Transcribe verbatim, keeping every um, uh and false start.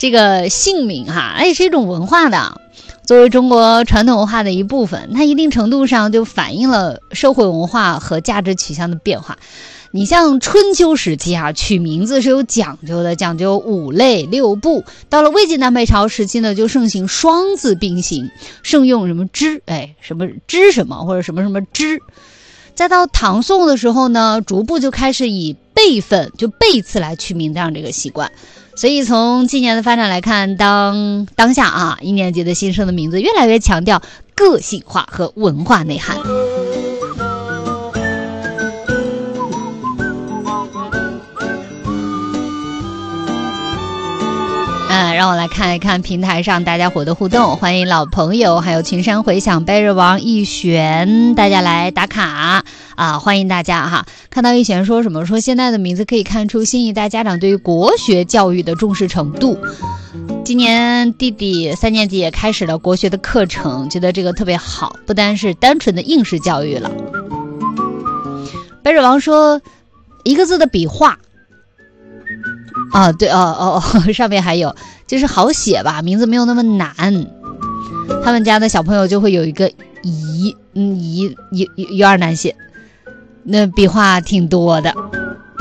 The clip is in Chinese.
这个姓名哈，它也是一种文化的。作为中国传统文化的一部分，它一定程度上就反映了社会文化和价值取向的变化。你像春秋时期啊，取名字是有讲究的，讲究五类六部。到了魏晋南北朝时期呢，就盛行双字并行，盛用什么之，哎，什么之什么或者什么什么之。再到唐宋的时候呢，逐步就开始以辈分，就辈次来取名这样这个习惯。所以从近年的发展来看，当当下啊，一年级的新生的名字越来越强调个性化和文化内涵。嗯，让我来看一看平台上大家伙的互动，欢迎老朋友，还有群山回响、白日王、一璇，大家来打卡啊！欢迎大家哈！看到一璇说什么？说现在的名字可以看出新一代家长对于国学教育的重视程度。今年弟弟三年级也开始了国学的课程，觉得这个特别好，不单是单纯的应试教育了。白日王说，一个字的笔画。啊，对哦哦哦，上面还有就是好写吧，名字没有那么难。他们家的小朋友就会有一个乙，嗯，乙有有点难写，那笔画挺多的。